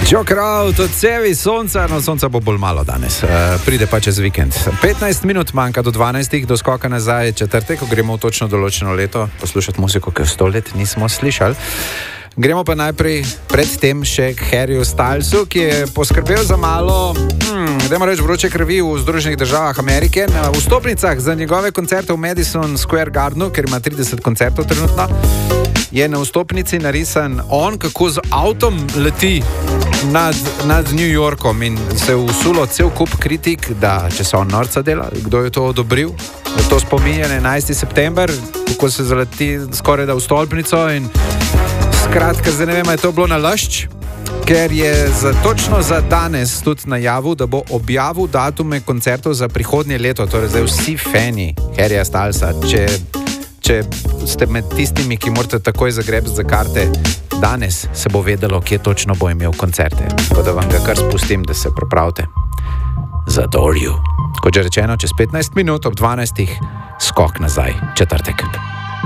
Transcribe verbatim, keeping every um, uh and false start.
Joker out, odsevi sonca, no sonca bo bolj malo danes, uh, pride pa čez vikend. petnajst minut manjka do dvanajstih, do skoka nazaj četrtek, ko gremo v točno določeno leto poslušati muziko, ki jo sto let nismo slišali. Gremo pa najprej predtem še k Harryju Stylesu, ki je poskrbel za malo, hmm, dajmo reči, vroče krvi v Združenih državah Amerike. Na vstopnicah za njegove koncerte v Madison Square Gardenu, ker ima trideset koncertov trenutno, je na vstopnici narisan on, kako z avtom leti nad, nad New Yorkom, in se je usulo cel kup kritik, da če se on norca dela, kdo je to odobril. To spominja na enajsti september, kako se zaleti skoraj da v stolpnico, in skratka, zdaj ne vem, je to bilo nalašč, ker je za, točno za danes tudi najavil, da bo objavil datume koncertov za prihodnje leto. Torej zdaj vsi fani Harryja Stylesa, če, če ste med tistimi, ki morate takoj zagrebati za karte, danes se bo vedelo, kje točno bo imel koncerte. Tako da vam ga kar spustim, da se pripravite. Zadorju. Kot že rečeno, čez petnajst minut ob dvanajstih skok nazaj četrtek.